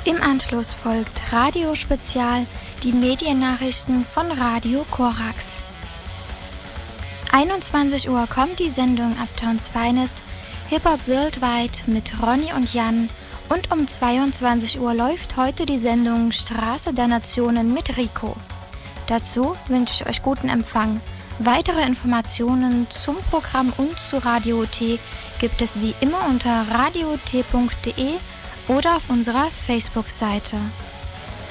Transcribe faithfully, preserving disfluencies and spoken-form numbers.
Im Anschluss folgt Radio Spezial, die Mediennachrichten von Radio Korax. einundzwanzig Uhr kommt die Sendung Uptowns Finest, Hip-Hop Worldwide mit Ronny und Jan, und um zweiundzwanzig Uhr läuft heute die Sendung Straße der Nationen mit Rico. Dazu wünsche ich euch guten Empfang. Weitere Informationen zum Programm und zu Radio T gibt es wie immer unter radio t punkt de oder auf unserer Facebook-Seite.